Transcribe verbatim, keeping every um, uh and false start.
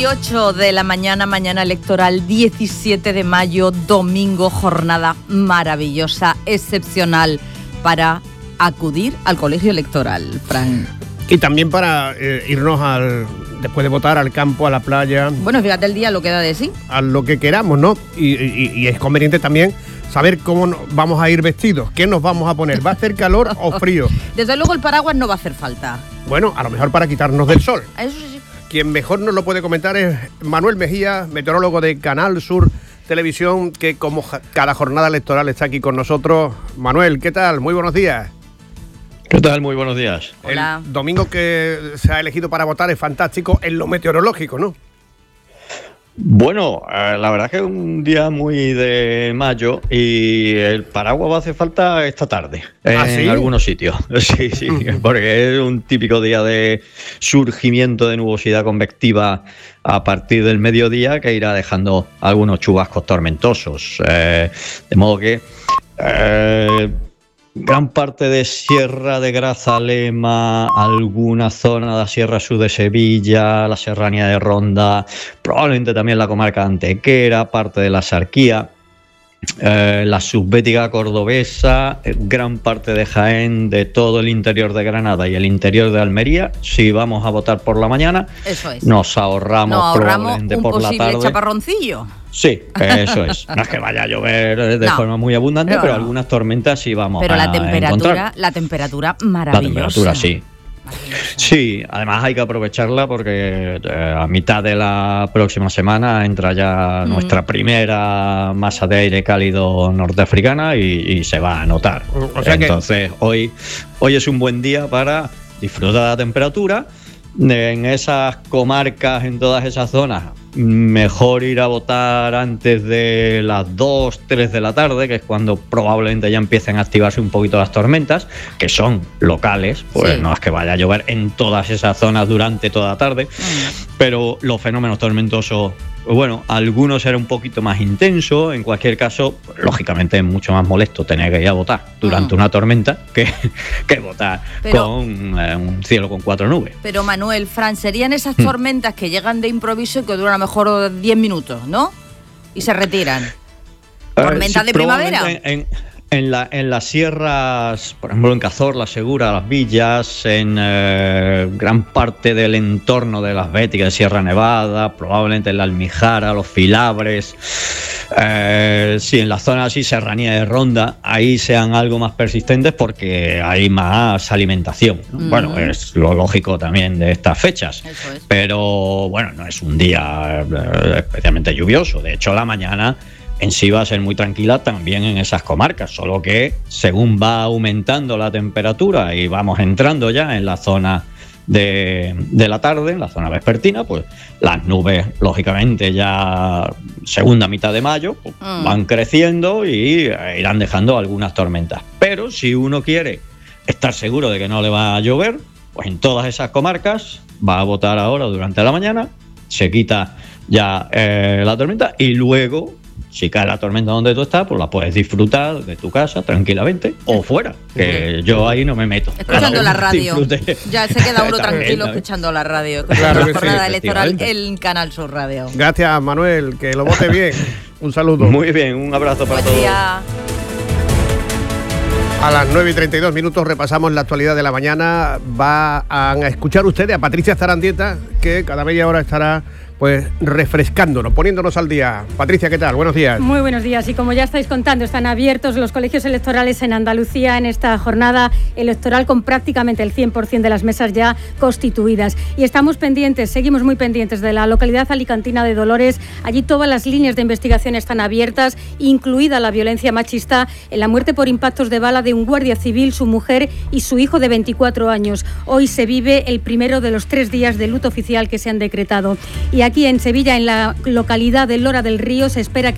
y ocho de la mañana, mañana electoral, diecisiete de mayo, domingo, jornada maravillosa, excepcional para acudir al colegio electoral, Fran. Y también para eh, irnos al después de votar al campo, a la playa. Bueno, fíjate el día lo que da de sí. A lo que queramos, ¿no? Y, y, y es conveniente también saber cómo vamos a ir vestidos, qué nos vamos a poner, ¿va a hacer calor o frío? Desde luego el paraguas no va a hacer falta. Bueno, a lo mejor para quitarnos del sol. Eso sí. Quien mejor nos lo puede comentar es Manuel Mejía, meteorólogo de Canal Sur Televisión, que como cada jornada electoral está aquí con nosotros. Manuel, ¿qué tal? Muy buenos días. ¿Qué tal? Muy buenos días. Hola. El domingo que se ha elegido para votar es fantástico en lo meteorológico, ¿no? Bueno, eh, la verdad es que es un día muy de mayo y el paraguas va a hacer falta esta tarde en ¿Ah, sí? algunos sitios. Sí, sí, porque es un típico día de surgimiento de nubosidad convectiva a partir del mediodía que irá dejando algunos chubascos tormentosos. Eh, de modo que Eh, gran parte de Sierra de Grazalema, alguna zona de la Sierra Sur de Sevilla, la Serranía de Ronda, probablemente también la comarca de Antequera, parte de la Sarquía, eh, la subbética cordobesa, eh, gran parte de Jaén, de todo el interior de Granada y el interior de Almería. Si vamos a votar por la mañana, eso es. nos ahorramos, nos ahorramos probablemente un por la posible tarde chaparroncillo. Sí, eso es. No es que vaya a llover de no, forma muy abundante, pero, pero no. algunas tormentas sí vamos pero a la temperatura, encontrar. la temperatura maravillosa. La temperatura, sí. Sí, además hay que aprovecharla porque eh, a mitad de la próxima semana entra ya mm. nuestra primera masa de aire cálido norteafricana y, y se va a notar. O sea Entonces, que... hoy, hoy es un buen día para disfrutar de la temperatura. En esas comarcas, en todas esas zonas, mejor ir a votar antes de las dos, tres de la tarde, que es cuando probablemente ya empiecen a activarse un poquito las tormentas, que son locales, pues sí. No es que vaya a llover en todas esas zonas durante toda la tarde, mm. pero los fenómenos tormentosos, bueno, algunos será un poquito más intenso. En cualquier caso, lógicamente es mucho más molesto tener que ir a votar durante mm. una tormenta que, que votar pero, con eh, un cielo con cuatro nubes. Pero Manuel, Fran, serían esas tormentas mm. que llegan de improviso y que duran a lo mejor diez minutos, ¿no? Y se retiran. ¿Tormentas uh, sí, de primavera? En, en, en, la, en las sierras, por ejemplo en Cazorla, Segura, Las Villas, en eh, gran parte del entorno de Las Béticas, de Sierra Nevada, probablemente en la Almijara, Los Filabres, eh, sí, en la zona así, Serranía de Ronda, ahí sean algo más persistentes porque hay más alimentación, ¿no? Mm. Bueno, es lo lógico también de estas fechas. Eso es. Pero bueno, no es un día eh, especialmente lluvioso. De hecho, la mañana en sí va a ser muy tranquila también en esas comarcas, solo que según va aumentando la temperatura y vamos entrando ya en la zona de, de la tarde, en la zona vespertina, pues las nubes, lógicamente, ya segunda mitad de mayo, pues, mm. van creciendo y irán dejando algunas tormentas. Pero si uno quiere estar seguro de que no le va a llover, pues en todas esas comarcas va a votar ahora durante la mañana, se quita ya eh, la tormenta y luego, si cae la tormenta donde tú estás, pues la puedes disfrutar de tu casa tranquilamente o fuera, que yo ahí no me meto. Escuchando la radio. Disfrute. Ya se queda uno tranquilo escuchando la radio, escuchando claro la jornada sí, electoral en Canal Sur Radio. Gracias, Manuel, que lo vote bien. Un saludo. Muy bien, un abrazo para Buen todos. Día. A las nueve y treinta y dos minutos repasamos la actualidad de la mañana. Va a escuchar ustedes a Patricia Zarandieta, que cada media hora estará pues refrescándonos, poniéndonos al día. Patricia, ¿qué tal? Buenos días. Muy buenos días. Y como ya estáis contando, están abiertos los colegios electorales en Andalucía en esta jornada electoral con prácticamente el cien por ciento de las mesas ya constituidas. Y estamos pendientes, seguimos muy pendientes de la localidad alicantina de Dolores. Allí todas las líneas de investigación están abiertas, incluida la violencia machista en la muerte por impactos de bala de un guardia civil, su mujer y su hijo de veinticuatro años. Hoy se vive el primero de los tres días de luto oficial que se han decretado. Y aquí en Sevilla, en la localidad de Lora del Río, se espera que